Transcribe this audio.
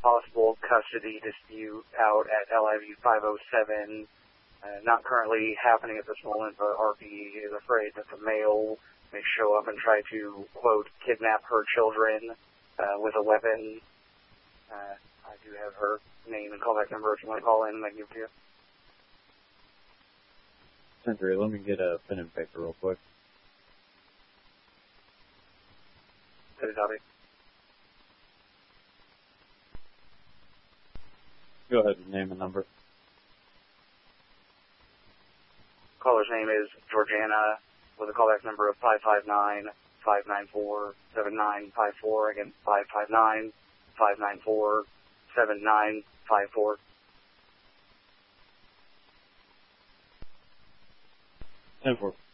possible custody dispute out at LIV 507. Not currently happening at this moment, but RP is afraid that the male may show up and try to, quote, kidnap her children with a weapon. I do have her name and callback number if you want to call in and I can give it to you. 10-3, let me get a pen and paper real quick. Good, copy. Go ahead and name and number. Caller's name is Georgiana with a callback number of 559-594-7954. Again, 559-594-7954. 10-4.